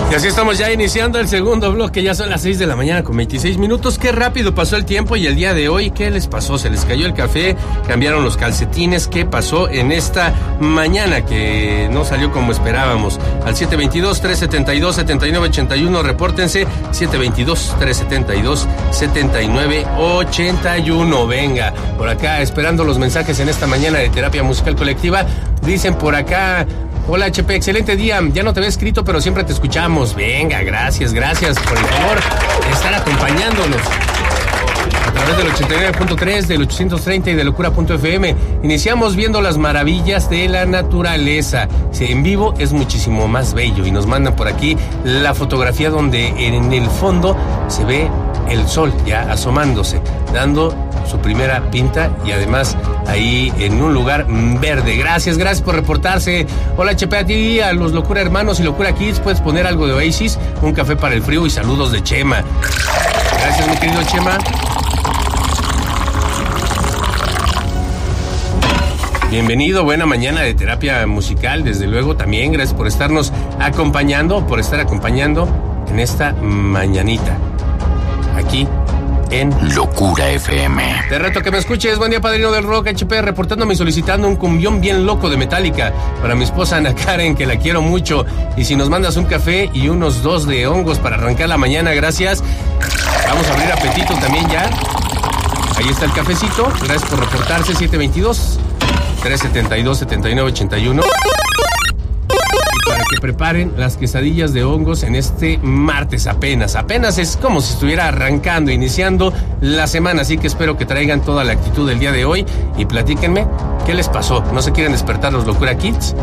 Y así estamos ya iniciando el segundo bloque, ya son las 6 de la mañana con 26 minutos. Qué rápido pasó el tiempo y el día de hoy, ¿qué les pasó? ¿Se les cayó el café? ¿Cambiaron los calcetines? ¿Qué pasó en esta mañana que no salió como esperábamos? Al 722-372-7981, repórtense, 722-372-7981. Venga, por acá, esperando los mensajes en esta mañana de Terapia Musical Colectiva. Dicen por acá: hola HP, excelente día, ya no te había escrito pero siempre te escuchamos. Venga, gracias por el favor de estar acompañándonos a través del 89.3, del 830 y de locura.fm. Iniciamos viendo las maravillas de la naturaleza. En vivo es muchísimo más bello y nos mandan por aquí la fotografía donde en el fondo se ve el sol ya asomándose, dando su primera pinta y además ahí en un lugar verde. Gracias por reportarse. Hola HP, a ti, a los Locura Hermanos y Locura Kids, puedes poner algo de Oasis, un café para el frío y saludos de Chema. Gracias, mi querido Chema. Bienvenido, buena mañana de Terapia Musical, desde luego también gracias por estarnos acompañando, por estar acompañando en esta mañanita aquí en Locura FM. Te reto que me escuches. Buen día, padrino del rock, HP, reportándome y solicitando un cumbión bien loco de Metallica para mi esposa Ana Karen, que la quiero mucho. Y si nos mandas un café y unos 2 de hongos para arrancar la mañana, gracias. Vamos a abrir apetito también ya. Ahí está el cafecito. Gracias por reportarse. 722-372-7981. Para que preparen las quesadillas de hongos en este martes apenas es como si estuviera arrancando, iniciando la semana, así que espero que traigan toda la actitud del día de hoy y platíquenme qué les pasó. ¿No se quieren despertar los Locura Kids?